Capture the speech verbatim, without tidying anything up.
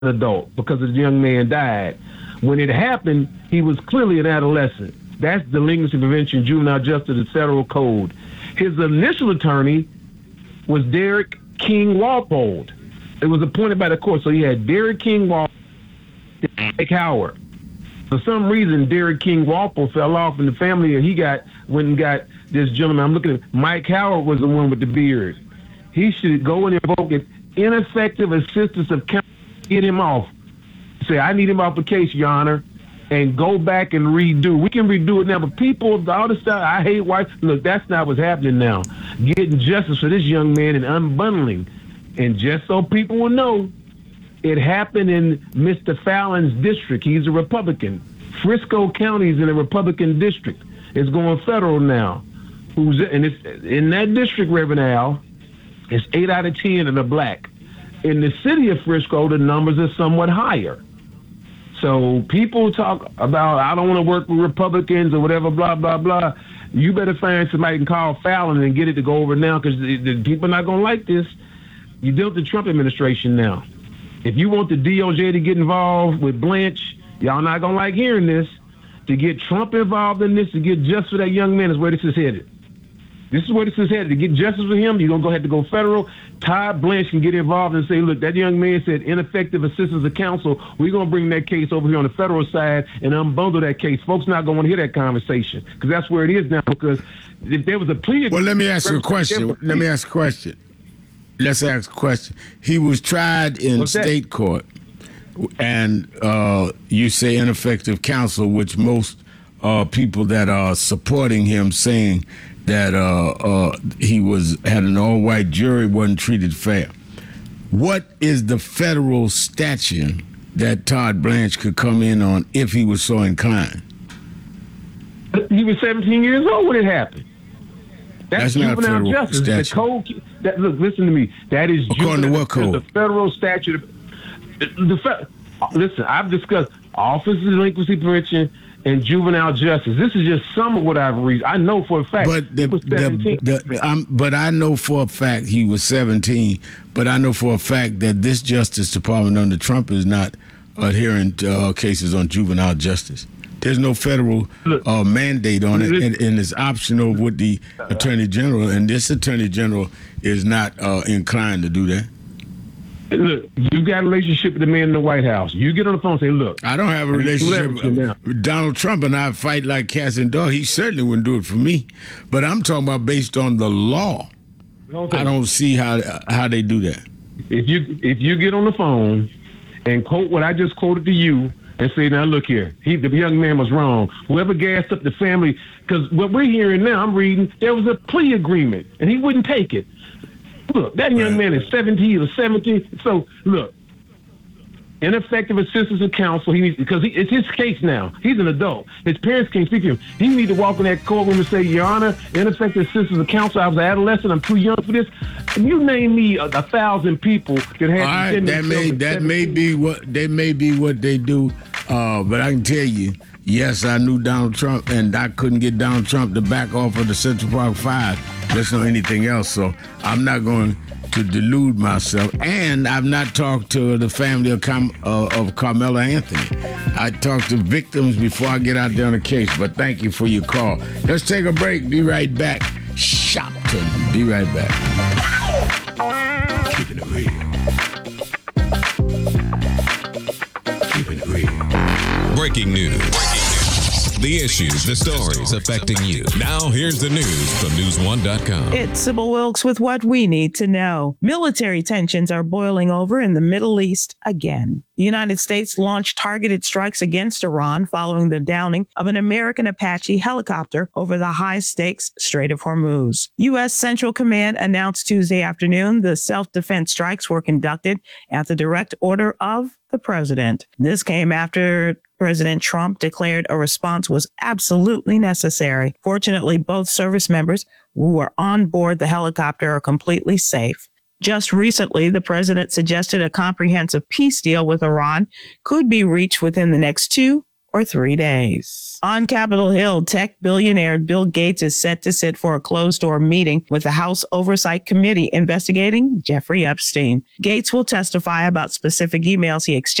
an adult because the young man died. When it happened, he was clearly an adolescent. That's delinquency prevention, juvenile justice, the federal code. His initial attorney was Derek King Walpole. It was appointed by the court. So he had Derek King Walpole, Mike Howard. For some reason, Derek King Walpole fell off in the family, and he got went and got this gentleman. I'm looking at Mike Howard was the one with the beard. He should go and invoke it. Ineffective assistance of counsel, get him off. Say, I need him off the case, Your Honor, and go back and redo. We can redo it now, but people, all this stuff, I hate white. Look, that's not what's happening now. Getting justice for this young man and unbundling. And just so people will know, it happened in Mister Fallon's district. He's a Republican. Frisco County is in a Republican district. It's going federal now. Who's and it's in that district, Reverend Al, it's eight out of ten that are black. In the city of Frisco, the numbers are somewhat higher. So people talk about, I don't want to work with Republicans or whatever, blah, blah, blah. You better find somebody and call Fallon and get it to go over now, because the, the people are not going to like this. You deal with the Trump administration now. If you want the D O J to get involved with Blanche, y'all not going to like hearing this. To get Trump involved in this, to get justice for that young man is where this is headed. This is where this is headed. To get justice for him, you're going to go ahead to go federal. Todd Blanche can get involved and say, look, that young man said ineffective assistance of counsel. We're going to bring that case over here on the federal side and unbundle that case. Folks not going to want to hear that conversation, because that's where it is now. Because if there was a plea... Well, let me ask you a question. Let me ask a question. Let's ask a question. He was tried in What's state that? court, and uh, you say ineffective counsel, which most uh, people that are supporting him saying that uh, uh, he was had an all-white jury, wasn't treated fair. What is the federal statute that Todd Blanche could come in on if he was so inclined? He was seventeen years old when it happened. That's, That's not juvenile federal justice. statute. The code. That, look, listen to me. That is According to what code? The federal statute. The, the fe- listen, I've discussed Office of Delinquency Prevention and juvenile justice. This is just some of what I've read. I know for a fact. But the, the, the I'm, but I know for a fact he was seventeen. But I know for a fact that this Justice Department under Trump is not adhering to uh, cases on juvenile justice. There's no federal uh, mandate on it, and, and it's optional with the Attorney General. And this Attorney General is not uh, inclined to do that. Look, you got a relationship with the man in the White House. You get on the phone and say, look. I don't have a relationship with Donald Trump, and I fight like cats and dogs. He certainly wouldn't do it for me. But I'm talking about based on the law. Okay. I don't see how how they do that. If you if you get on the phone and quote what I just quoted to you and say, now look here, he the young man was wrong. Whoever gassed up the family, because what we're hearing now, I'm reading, there was a plea agreement, and he wouldn't take it. Look, that young man is seventeen or seventeen. So, look, ineffective assistance of counsel, he needs, because he, it's his case now. He's an adult. His parents can't speak to him. He needs to walk in that courtroom and say, Your Honor, ineffective assistance of counsel, I was an adolescent, I'm too young for this. And you name me a, a thousand people that have... All right, that may, that may be what, they may be what they do, uh, but I can tell you, yes, I knew Donald Trump, and I couldn't get Donald Trump to back off of the Central Park Five. Let's know anything else, so I'm not going to delude myself. And I've not talked to the family of, Car- uh, of Carmela Anthony. I talked to victims before I get out there on the case, but thank you for your call. Let's take a break. Be right back. Shopton. Be right back. Keeping it real. Keeping it real. Breaking news. Breaking news. The issues, the stories affecting you. Now, here's the news from news one dot com. It's Sybil Wilkes with what we need to know. Military tensions are boiling over in the Middle East again. The United States launched targeted strikes against Iran following the downing of an American Apache helicopter over the high-stakes Strait of Hormuz. U S. Central Command announced Tuesday afternoon the self-defense strikes were conducted at the direct order of the president. This came after President Trump declared a response was absolutely necessary. Fortunately, both service members who were on board the helicopter are completely safe. Just recently, the president suggested a comprehensive peace deal with Iran could be reached within the next two or three days. On Capitol Hill, tech billionaire Bill Gates is set to sit for a closed-door meeting with the House Oversight Committee investigating Jeffrey Epstein. Gates will testify about specific emails he exchanged